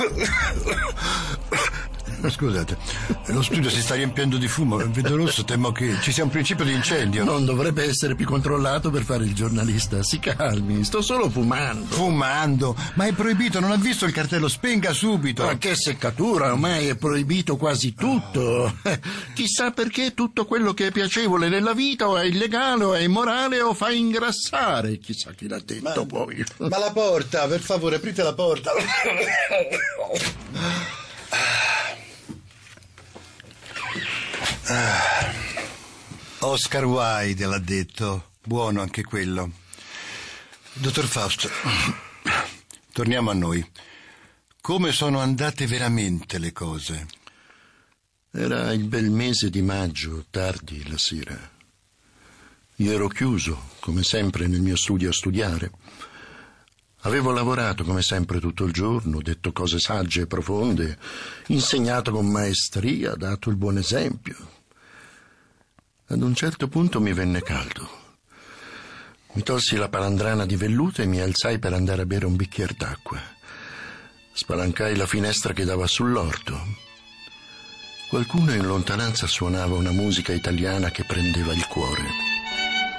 Scusate, lo studio si sta riempiendo di fumo. Vedo rosso, temo che ci sia un principio di incendio. Non dovrebbe essere più controllato per fare il giornalista. Si calmi, sto solo fumando. Fumando? Ma è proibito, non ha visto il cartello? Spenga subito. Ma che seccatura, ormai è proibito quasi tutto. Chissà perché tutto quello che è piacevole nella vita o è illegale o è immorale o fa ingrassare. Chissà chi l'ha detto poi. Ma la porta, per favore, aprite la porta. Oscar Wilde l'ha detto. Buono anche quello. Dottor Faust, torniamo a noi. Come sono andate veramente le cose? Era il bel mese di maggio, tardi la sera. Io ero chiuso, come sempre, nel mio studio a studiare. Avevo lavorato come sempre tutto il giorno, detto cose sagge e profonde, insegnato con maestria, dato il buon esempio. Ad un certo punto mi venne caldo. Mi tolsi la palandrana di velluto e mi alzai per andare a bere un bicchiere d'acqua. Spalancai la finestra che dava sull'orto. Qualcuno in lontananza suonava una musica italiana che prendeva il cuore.